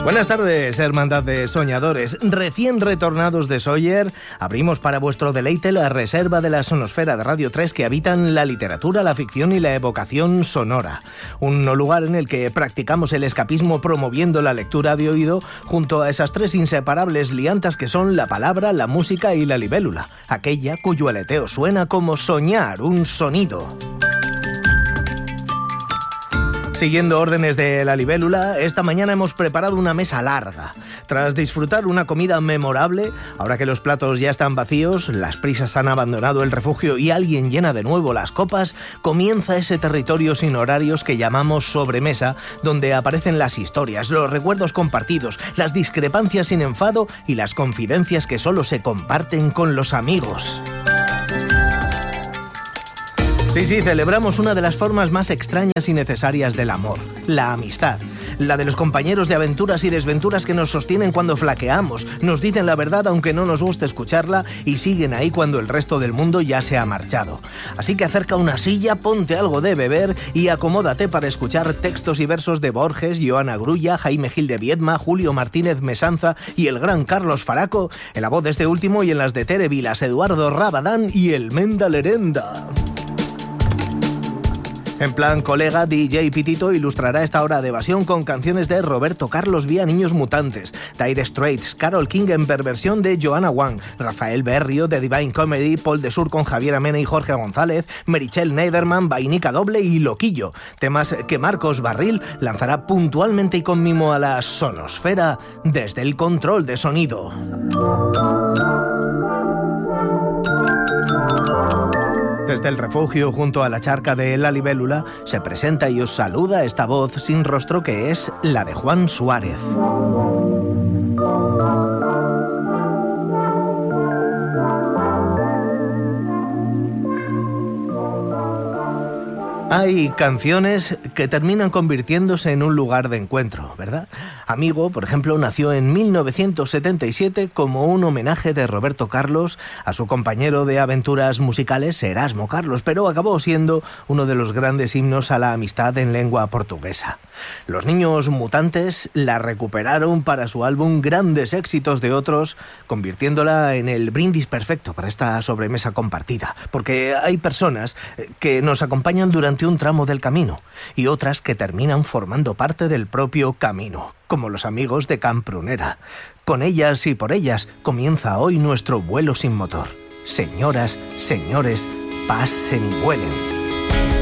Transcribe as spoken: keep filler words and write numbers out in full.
Buenas tardes, hermandad de soñadores. Recién retornados de Sóller, abrimos para vuestro deleite la reserva de la sonosfera de Radio tres que habitan la literatura, la ficción y la evocación sonora. Un lugar en el que practicamos el escapismo promoviendo la lectura de oído junto a esas tres inseparables liantas que son la palabra, la música y la libélula, aquella cuyo aleteo suena como soñar, un sonido. Siguiendo órdenes de la libélula, esta mañana hemos preparado una mesa larga. Tras disfrutar una comida memorable, ahora que los platos ya están vacíos, las prisas han abandonado el refugio y alguien llena de nuevo las copas, comienza ese territorio sin horarios que llamamos sobremesa, donde aparecen las historias, los recuerdos compartidos, las discrepancias sin enfado y las confidencias que solo se comparten con los amigos. Sí, sí, celebramos una de las formas más extrañas y necesarias del amor, la amistad. La de los compañeros de aventuras y desventuras que nos sostienen cuando flaqueamos, nos dicen la verdad aunque no nos guste escucharla y siguen ahí cuando el resto del mundo ya se ha marchado. Así que acerca una silla, ponte algo de beber y acomódate para escuchar textos y versos de Borges, Joana Grulla, Jaime Gil de Viedma, Julio Martínez Mesanza y el gran Carlos Faraco, en la voz de este último y en las de Tere Vilas, Eduardo Rabadán y el Menda Lerenda. En plan colega, D J Pitito ilustrará esta hora de evasión con canciones de Roberto Carlos vía Niños Mutantes, Dire Straits, Carole King en perversión de Joanna Wang, Rafael Berrio de Divine Comedy, Paul de Sur con Javier Amena y Jorge González, Merichel Neiderman, Vainica Doble y Loquillo, temas que Marcos Barril lanzará puntualmente y con mimo a la sonosfera desde el control de sonido. Desde el refugio junto a la charca de la libélula se presenta y os saluda esta voz sin rostro que es la de Juan Suárez. Hay canciones que terminan convirtiéndose en un lugar de encuentro, ¿verdad? Amigo, por ejemplo, nació en mil novecientos setenta y siete como un homenaje de Roberto Carlos a su compañero de aventuras musicales Erasmo Carlos, pero acabó siendo uno de los grandes himnos a la amistad en lengua portuguesa. Los Niños Mutantes la recuperaron para su álbum Grandes Éxitos de Otros, convirtiéndola en el brindis perfecto para esta sobremesa compartida, porque hay personas que nos acompañan durante un tramo del camino y otras que terminan formando parte del propio camino, como los amigos de Camp Prunera. Con ellas y por ellas comienza hoy nuestro vuelo sin motor. Señoras, señores, pasen y vuelen.